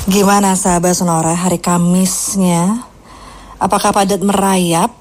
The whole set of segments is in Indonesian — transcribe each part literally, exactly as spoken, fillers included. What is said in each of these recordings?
Gimana sahabat Sonora hari Kamisnya? Apakah padat merayap?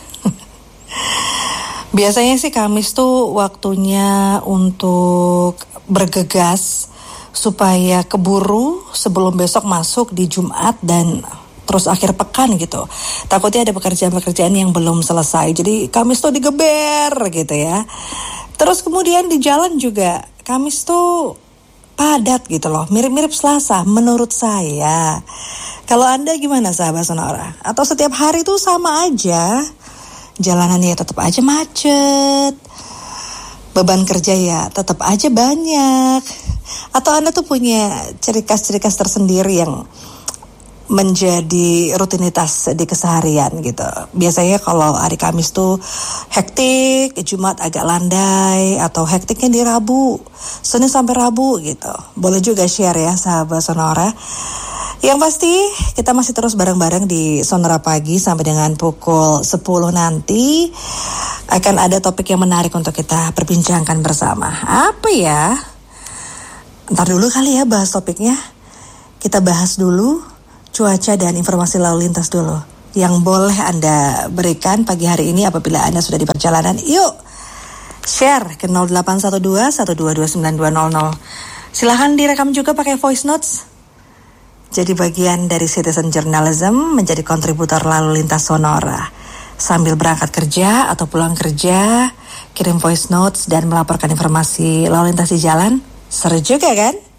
Biasanya sih Kamis tuh waktunya untuk bergegas supaya keburu sebelum besok masuk di Jumat dan terus akhir pekan gitu. Takutnya ada pekerjaan-pekerjaan yang belum selesai. Jadi Kamis tuh digeber gitu ya. Terus kemudian di jalan juga Kamis tuh padat gitu loh, mirip-mirip Selasa menurut saya. Kalau Anda gimana sahabat Sonora? Atau setiap hari tuh sama aja, jalanannya tetap aja macet, beban kerja ya tetap aja banyak? Atau Anda tuh punya ciri khas-ciri khas tersendiri yang menjadi rutinitas di keseharian gitu? Biasanya kalau hari Kamis tuh hektik, Jumat agak landai, atau hektiknya di Rabu, Senin sampai Rabu gitu. Boleh juga share ya sahabat Sonora. Yang pasti kita masih terus bareng-bareng di Sonora Pagi sampai dengan pukul sepuluh nanti. Akan ada topik yang menarik untuk kita perbincangkan bersama. Apa ya? Ntar dulu kali ya bahas topiknya. Kita bahas dulu cuaca dan informasi lalu lintas dulu yang boleh Anda berikan pagi hari ini apabila Anda sudah di perjalanan. Yuk share ke nol delapan satu dua satu dua dua sembilan dua nol nol. Silahkan direkam juga pakai voice notes. Jadi bagian dari citizen journalism, menjadi kontributor lalu lintas Sonora. Sambil berangkat kerja atau pulang kerja, kirim voice notes dan melaporkan informasi lalu lintas di jalan. Seru juga kan?